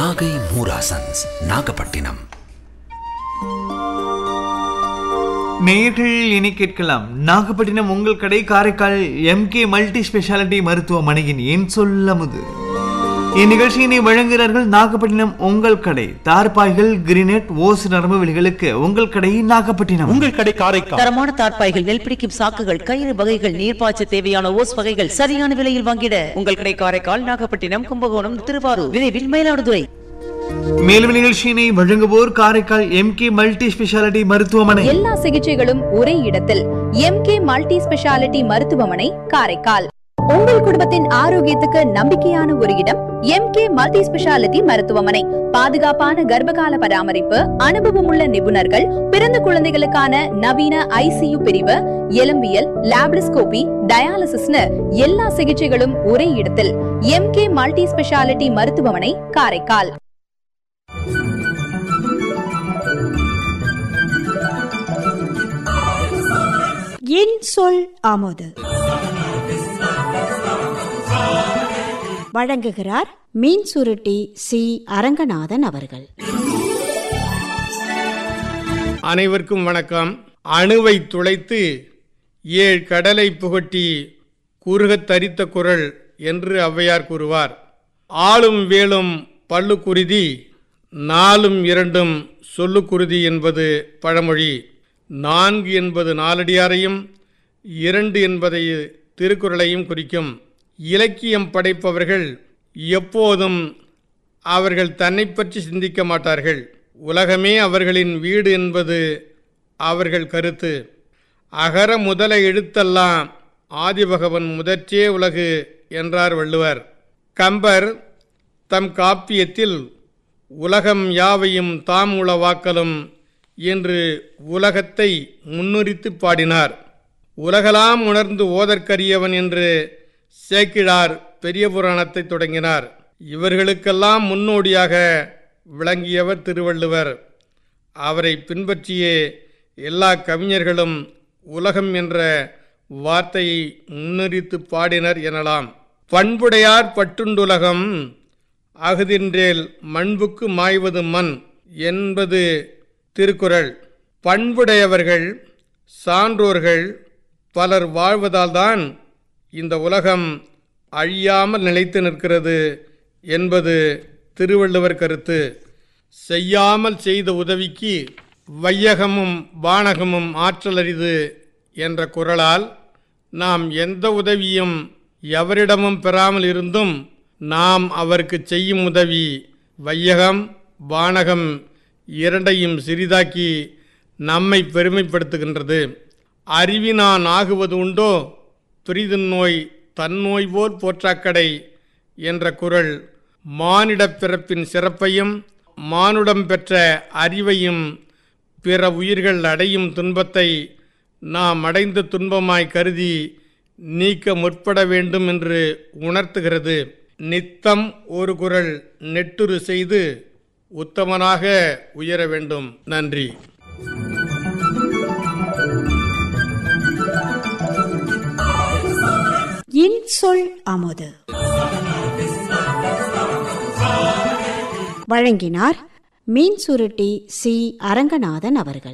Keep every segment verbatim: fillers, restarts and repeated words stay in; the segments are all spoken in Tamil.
நாகை மூராசன்ஸ் நாகப்பட்டினம். நேயர்கள் இனி கேட்கலாம் நாகப்பட்டினம் உங்கள் கடை காரைக்கால் எம்கே மல்டி ஸ்பெஷாலிட்டி மருத்துவமனையின் என் சொல்லமுது. இந்நிகழ்ச்சியினை வழங்குகிறார்கள் நாகப்பட்டினம் உங்கள் கடை தார்பாய்கள் கிரினெட் ஓஸ் நரம்பு விலிகளுக்கு உங்கள் கடை நாகப்பட்டினம். உங்கள் கடை காரைக்கால் தரமான தார்பாய்கள் நெல் பிடிக்கும் சாக்குகள் கயிறு வகைகள் நீர்ப்பாய்ச்ச தேவையான ஓஸ் வகைகள் சரியான விலையில் வாங்கிட உங்கள் கடை காரைக்கால் நாகப்பட்டினம் கும்பகோணம் திருவாரூர் விரைவில் மயிலாடுதுறை. மேலும் நிகழ்ச்சியினை வழங்குவோர் காரைக்கால் எம்கே மல்டி ஸ்பெஷாலிட்டி மருத்துவமனை. எல்லா சிகிச்சைகளும் ஒரே இடத்தில் எம்கே மல்டி ஸ்பெஷாலிட்டி மருத்துவமனை காரைக்கால். உங்கள் குடும்பத்தின் ஆரோக்கியத்துக்கு நம்பிக்கையான ஒரு இடம் எம்கே மல்டி ஸ்பெஷாலிட்டி மருத்துவமனை. பாதுகாப்பான கர்ப்பகால பராமரிப்பு, அனுபவமுள்ள நிபுணர்கள், பிறந்த குழந்தைகளுக்கான நவீன ஐசியு பிரிவு, எலும்பியல், லாப்ரிஸ்கோபி, டயாலிசிஸ்னு எல்லா சிகிச்சைகளும் ஒரே இடத்தில் எம்கே மல்டி ஸ்பெஷாலிட்டி மருத்துவமனை காரைக்கால். என் சொல் ஆமோது வழங்குகிறார் மீன் சுருட்டி சி அரங்கநாதன் அவர்கள். அனைவருக்கும் வணக்கம். அணுவை துளைத்து ஏழ் கடலை புகட்டி குறுகத் தரித்த குரல் என்று ஔவையார் கூறுவார். ஆளும் வேலும் பல்லு குருதி, நாலும் இரண்டும் சொல்லு குருதி என்பது பழமொழி. நான்கு என்பது நாலடியாரையும் இரண்டு என்பதை திருக்குறளையும் குறிக்கும். இலக்கியம் படைப்பவர்கள் எப்போதும் அவர்கள் தன்னை பற்றி சிந்திக்க மாட்டார்கள். உலகமே அவர்களின் வீடு என்பது அவர்கள் கருத்து. அகர முதல எழுத்தெல்லாம் ஆதிபகவன் முதற்றே உலகு என்றார் வள்ளுவர். கம்பர் தம் காப்பியத்தில் உலகம் யாவையும் தாம் உளவாக்கலும் என்று உலகத்தை முன்னுரித்து பாடினார். உலகலாம் உணர்ந்து ஓதற்கரியவன் என்று சேக்கிழார் பெரிய புராணத்தை தொடங்கினார். இவர்களுக்கெல்லாம் முன்னோடியாக விளங்கியவர் திருவள்ளுவர். அவரை பின்பற்றியே எல்லா கவிஞர்களும் உலகம் என்ற வார்த்தையை முன்னுரித்து பாடினர் எனலாம். பண்புடையார் பட்டுண்டுலகம் அகுதின்றேல் மண்புக்கு மாய்வது மண் என்பது திருக்குறள். பண்புடையவர்கள் சான்றோர்கள் பலர் வாழ்வதால் தான் இந்த உலகம் அழியாமல் நிலைத்து நிற்கிறது என்பது திருவள்ளுவர் கருத்து. செய்யாமல் செய்த உதவிக்கு வையகமும் வானகமும் ஆற்றலரிது என்ற குறளால் நாம் எந்த உதவியும் எவரிடமும் பெறாமல் இருந்தும் நாம் அவருக்கு செய்யும் உதவி வையகம் வானகம் இரண்டையும் சிறிதாக்கி நம்மை பெருமைப்படுத்துகின்றது. அறிவினான் ஆகுவது உண்டோ துரிது நோய் தன்னோய் போல் போற்றாக்கடை என்ற குறள் மானிடப் பிறப்பின் சிறப்பையும் மானுடம் பெற்ற அறிவையும் பிற உயிர்கள் அடையும் துன்பத்தை நாம் அடைந்த துன்பமாய் கருதி நீக்க முற்பட வேண்டும் என்று உணர்த்துகிறது. நித்தம் ஒரு குறள் நெட்டுரு செய்து உத்தமனாக உயர வேண்டும். நன்றி. என் சொல் ஆமோது வழங்கினார் மீன் சுருட்டி சி அரங்கநாதன் அவர்கள்.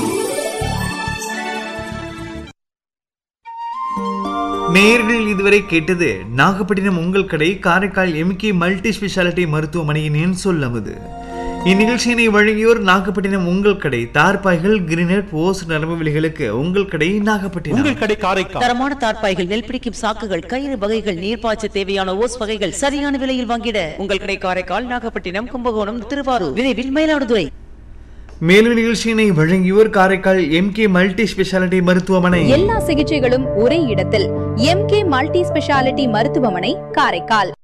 நேயர்கள் இதுவரை கேட்டது நாகப்பட்டினம் உங்கள் கடை காரைக்கால் எம்கே மல்டி ஸ்பெஷாலிட்டி மருத்துவமனையின் என் சொல்லமுது. இந்நிகழ்ச்சியினை வழங்கியோர் நாகப்பட்டினம் உங்கள் கடை தார்பாய்கள் கிரினெட் ஓஸ் நரம்பு விலிகளுக்கு உங்கள் கடை நாகப்பட்டினம். உங்கள் கடை காரைக்கால். தரமான தார்பாய்கள் நெல் பிடிக்கும் சாக்குகள் கயிறு வகைகள் நீர்ப்பாய்ச்ச தேவையான ஓஸ் வகைகள் சரியான விலையில் வாங்கிட உங்கள் கடை காரைக்கால் நாகப்பட்டினம் கும்பகோணம் திருவாரூர் விரைவில் மயிலாடுதுறை. மேலும் நிகழ்ச்சியினை வழங்கியோர் காரைக்கால் எம்கே மல்டி ஸ்பெஷாலிட்டி மருத்துவமனை. எல்லா சிகிச்சைகளும் ஒரே இடத்தில் எம்கே மல்டி ஸ்பெஷாலிட்டி மருத்துவமனை காரைக்கால்.